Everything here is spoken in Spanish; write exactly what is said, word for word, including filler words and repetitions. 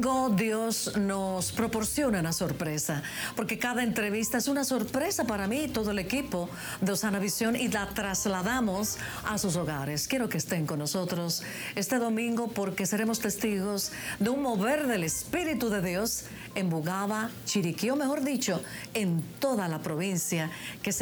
Dios nos proporciona una sorpresa, porque cada entrevista es una sorpresa para mí y todo el equipo de Osana Visión y la trasladamos a sus hogares. Quiero que estén con nosotros este domingo porque seremos testigos de un mover del Espíritu de Dios en Bugaba, Chiriquí, o mejor dicho, en toda la provincia que se